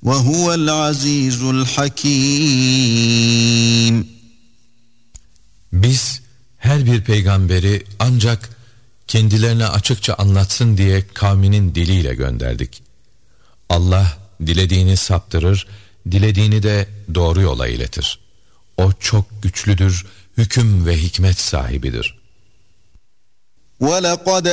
وَهُوَ الْعَزِيزُ الْحَكِيمُ. Biz her bir peygamberi ancak kendilerine açıkça anlatsın diye kavminin diliyle gönderdik. Allah dilediğini saptırır, dilediğini de doğru yola iletir. O çok güçlüdür, hüküm ve hikmet sahibidir. وَلَقَدْ